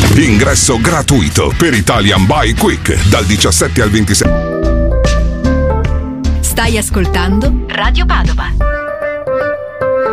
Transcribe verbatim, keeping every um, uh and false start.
Ingresso gratuito per Italian Buy Quick dal diciassette al ventisei. Stai ascoltando Radio Padova.